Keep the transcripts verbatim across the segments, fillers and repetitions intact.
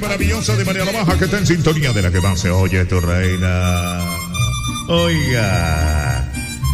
Maravillosa de María la Baja, que está en sintonía de la que más se oye, tu reina. Oiga,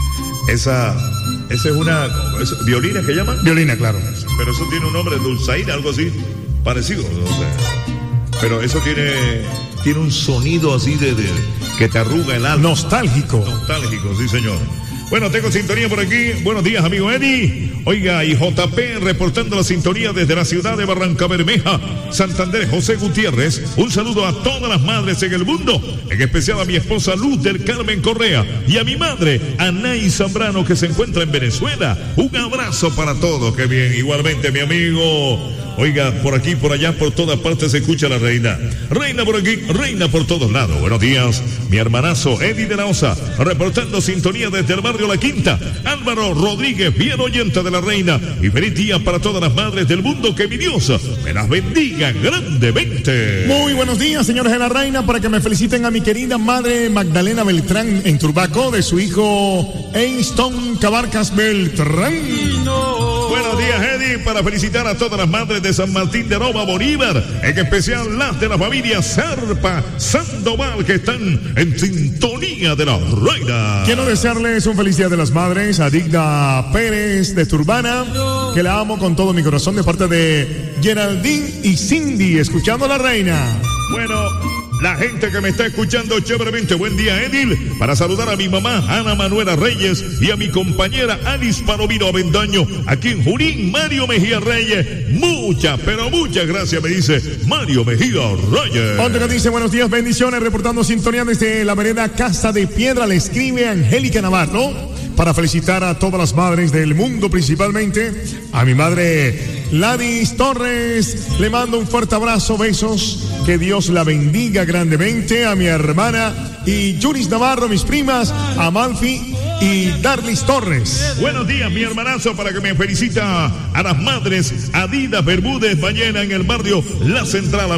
esa, esa es una es, violina que llaman. Violina, claro. Pero eso tiene un nombre, dulzaina, algo así, parecido, no sé. Pero eso tiene, tiene un sonido así de, de que te arruga el alma. Nostálgico. Nostálgico, sí, señor. Bueno, tengo sintonía por aquí. Buenos días, amigo Eddie. Oiga, y J P reportando la sintonía desde la ciudad de Barranca Bermeja, Santander, José Gutiérrez. Un saludo a todas las madres en el mundo, en especial a mi esposa Luz del Carmen Correa y a mi madre, Anaí Zambrano, que se encuentra en Venezuela. Un abrazo para todos, qué bien. Igualmente, mi amigo. Oiga, por aquí, por allá, por todas partes se escucha la reina. Reina por aquí, reina por todos lados. Buenos días, mi hermanazo Eddie de la Osa, reportando sintonía desde el barrio La Quinta. Álvaro Rodríguez, bien oyente de la reina. Y feliz día para todas las madres del mundo. Que mi Dios me las bendiga grandemente. Muy buenos días, señores de la reina, para que me feliciten a mi querida madre Magdalena Beltrán en Turbaco, de su hijo Einston Cabarcas Beltrán. Buenos días, Eddie, para felicitar a todas las madres de San Martín de Aroba, Bolívar, en especial las de la familia Serpa Sandoval, que están en sintonía de la reina. Quiero desearles un feliz día de las madres a Digda Pérez de Turbana, que la amo con todo mi corazón, de parte de Geraldine y Cindy, escuchando a la reina. Bueno, la gente que me está escuchando chéveremente, buen día, Edil, para saludar a mi mamá Ana Manuela Reyes y a mi compañera Alice Palomino Avendaño, aquí en Junín, Mario Mejía Reyes. Muchas, pero muchas gracias, me dice Mario Mejía Reyes. Otro que dice buenos días, bendiciones, reportando sintonía desde la vereda Casa de Piedra, le escribe Angélica Navarro, para felicitar a todas las madres del mundo, principalmente a mi madre Ladis Torres. Le mando un fuerte abrazo, besos, que Dios la bendiga grandemente. A mi hermana y Yuris Navarro, mis primas Amalfi y Darlis Torres. Buenos días, mi hermanazo, para que me felicita a las madres Adidas Bermúdez Ballena en el barrio La Central.